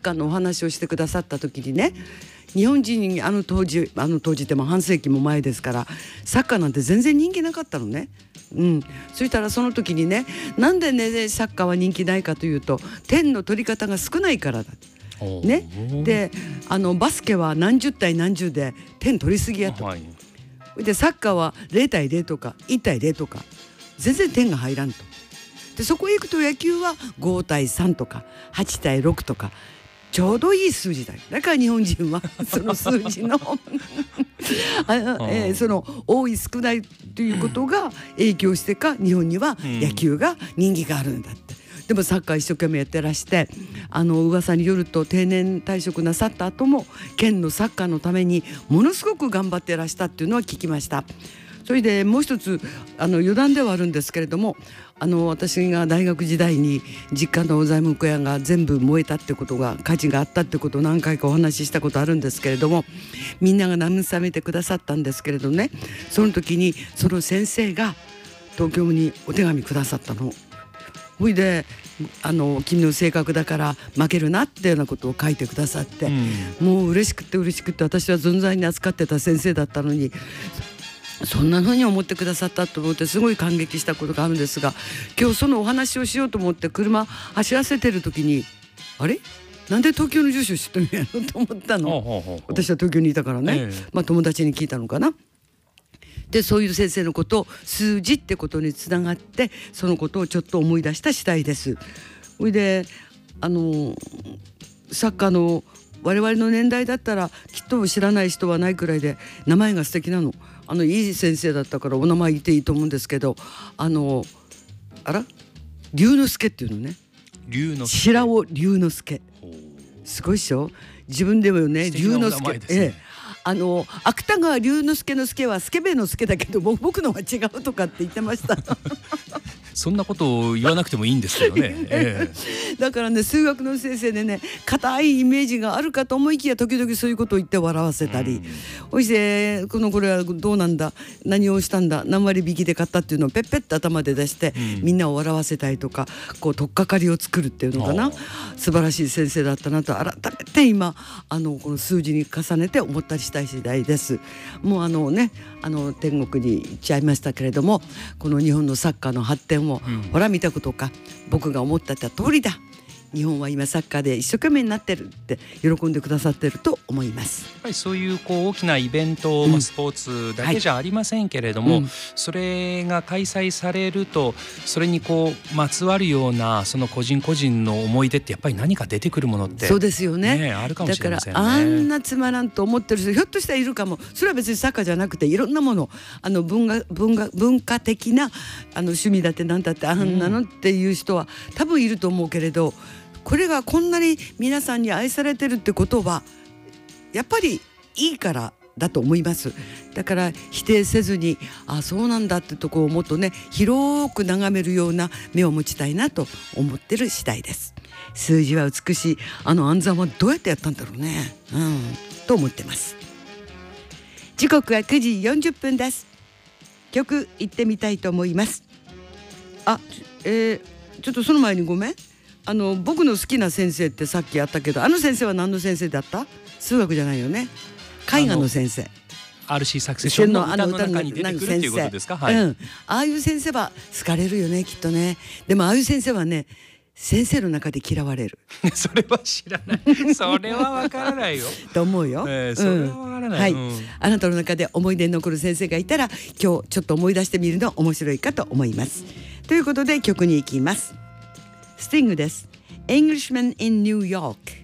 カーのお話をしてくださった時にね、日本人にあの当時っても半世紀も前ですから、サッカーなんて全然人気なかったのね。そしたらその時にね、なんでねサッカーは人気ないかというと、点の取り方が少ないからだ。ね、でバスケは何十対何十で点取りすぎやと。でサッカーは0対0とか1対0とか全然点が入らんと。でそこへ行くと野球は5対3とか8対6とかちょうどいい数字だよ。だから日本人はその数字のその多い少ないということが影響してか、日本には野球が人気があるんだって。でもサッカー一生懸命やってらして、噂によると定年退職なさった後も県のサッカーのためにものすごく頑張ってらしたっていうのは聞きました。それでもう一つ余談ではあるんですけれども、私が大学時代に実家の材木屋が全部燃えたってことが、火事があったってことを何回かお話ししたことあるんですけれども、みんなが慰めてくださったんですけれどね、その時にその先生が東京にお手紙くださったの。ほいで君の性格だから負けるなっていうようなことを書いてくださって、もう嬉しくて私は存在に扱ってた先生だったのに、そんな風に思ってくださったと思ってすごい感激したことがあるんですが、今日そのお話をしようと思って車走らせてる時に、あれなんで東京の住所知ってるんやろと思ったの。私は東京にいたからね、友達に聞いたのかな。でそういう先生のことを数字ってことにつながって、そのことをちょっと思い出した次第です。それでサッカーの我々の年代だったらきっと知らない人はないくらいで、名前が素敵なの。いい先生だったからお名前言っていいと思うんですけど、龍之介っていうのね。白尾龍之介、すごいでしょ。自分でもね、龍之介、芥川龍之介の介はスケベの介だけど僕のは違うとかって言ってましたそんなことを言わなくてもいいんですけどね、 だからね、数学の先生でね、固いイメージがあるかと思いきや時々そういうことを言って笑わせたり、おいしてこれはどうなんだ、何をしたんだ、何割引きで買ったっていうのをペッペッと頭で出して、みんなを笑わせたりとか、取っかかりを作るっていうのかな。素晴らしい先生だったなと改めて今この数字に重ねて思ったりしたい次第です。もう天国に行っちゃいましたけれども、この日本のサッカーの発展を、ほら見たことか、僕が思ってた通りだ、日本は今サッカーで一生懸命になってるって喜んでくださってると思います。 やっぱりそういう大きなイベント、スポーツだけじゃありませんけれども、それが開催されると、それにまつわるようなその個人個人の思い出ってやっぱり何か出てくるものって、 そうですよね、 あるかもしれませんね。 だからあんなつまらんと思ってる人ひょっとしたらいるかも。それは別にサッカーじゃなくていろんなもの、文化的な趣味だってなんだってあんなのっていう人は多分いると思うけれど、これがこんなに皆さんに愛されてるってことはやっぱりいいからだと思います。だから否定せずに、そうなんだってとこをもっとね、広く眺めるような目を持ちたいなと思ってる次第です。数字は美しい。暗算はどうやってやったんだろうね、と思ってます。時刻は9時40分です。曲行ってみたいと思います。ちょっとその前にごめん。僕の好きな先生ってさっきやったけど、先生は何の先生だった？数学じゃないよね。絵画の先生。 RC サクセションの歌の中に出てくるっていうことですか？ ああいう先生は好かれるよね、きっとね。でもああいう先生はね、先生の中で嫌われるそれは知らない。それはわからないよと思うよ、 それはわからない、 あなたの中で思い出に残る先生がいたら、今日ちょっと思い出してみるの面白いかと思います。ということで曲に行きます。スティングです。 Englishman in New York。